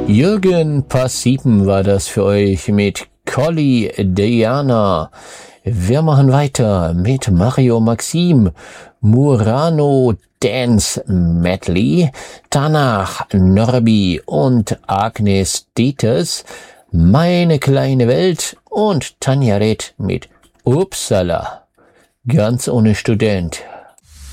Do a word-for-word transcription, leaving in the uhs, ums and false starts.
Jürgen Passipen war das für euch mit Colly Diana. Wir machen weiter mit Mario Maxim, Murano Dance Medley, danach Norbi und Agnes Dieters, Meine kleine Welt und Tanja Reth mit Upsala. Ganz ohne Student